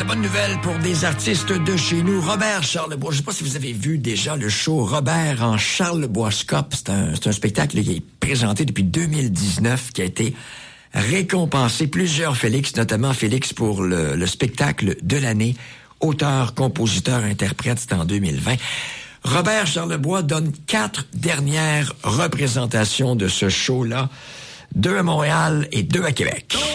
bonnes nouvelles pour des artistes de chez nous. Robert Charlebois, je ne sais pas si vous avez vu déjà le show Robert en Charlebois-Scope. C'est un spectacle qui est présenté depuis 2019, qui a été récompensé plusieurs Félix, notamment Félix pour le spectacle de l'année. Auteur, compositeur, interprète, c'était en 2020. Robert Charlebois donne 4 dernières représentations de ce show-là. 2 à Montréal et 2 à Québec.